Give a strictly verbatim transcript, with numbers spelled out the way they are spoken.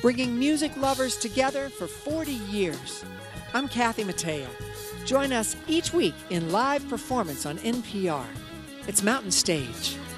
bringing music lovers together for forty years. I'm Kathy Mattea. Join us each week in live performance on N P R. It's Mountain Stage.